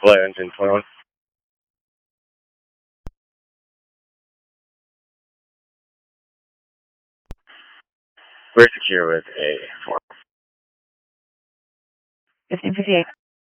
Hello, engine 21. We're secure with a 4. 1558.